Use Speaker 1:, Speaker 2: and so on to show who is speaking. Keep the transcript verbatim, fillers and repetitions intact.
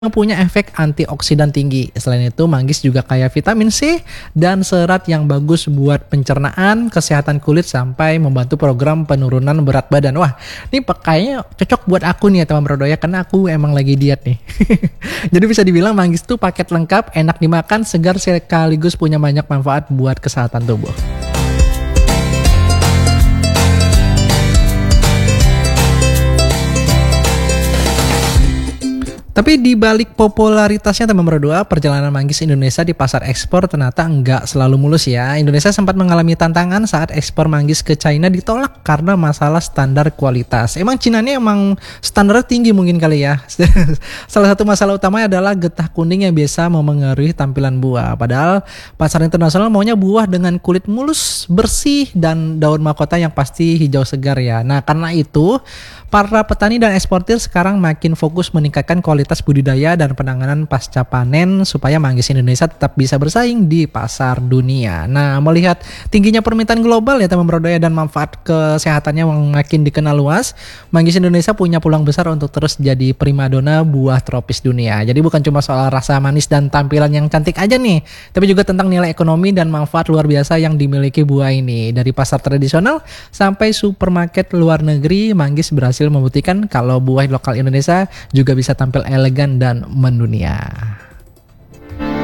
Speaker 1: Punya efek antioksidan tinggi. Selain itu, manggis juga kaya vitamin C dan serat yang bagus buat pencernaan, kesehatan kulit, sampai membantu program penurunan berat badan. Wah, ini pe- kayaknya cocok buat aku nih ya teman Brodoya, karena aku emang lagi diet nih. Jadi bisa dibilang manggis tuh paket lengkap, enak dimakan, segar sekaligus punya banyak manfaat buat kesehatan tubuh. Tapi di balik popularitasnya teman berdua, perjalanan manggis Indonesia di pasar ekspor ternyata nggak selalu mulus ya. Indonesia sempat mengalami tantangan saat ekspor manggis ke China ditolak karena masalah standar kualitas. Emang Cina ini emang standarnya tinggi mungkin kali ya. Salah satu masalah utamanya adalah getah kuning yang biasa memengaruhi tampilan buah. Padahal pasar internasional maunya buah dengan kulit mulus, bersih, dan daun mahkota yang pasti hijau segar ya. Nah, karena itu para petani dan eksportir sekarang makin fokus meningkatkan kualitas budidaya dan penanganan pasca panen supaya manggis Indonesia tetap bisa bersaing di pasar dunia. Nah, melihat tingginya permintaan global ya teman Brodoya dan manfaat kesehatannya yang makin dikenal luas, manggis Indonesia punya peluang besar untuk terus jadi primadona buah tropis dunia. Jadi bukan cuma soal rasa manis dan tampilan yang cantik aja nih, tapi juga tentang nilai ekonomi dan manfaat luar biasa yang dimiliki buah ini. Dari pasar tradisional sampai supermarket luar negeri, manggis berhasil membuktikan kalau buah lokal Indonesia juga bisa tampil elegan dan mendunia.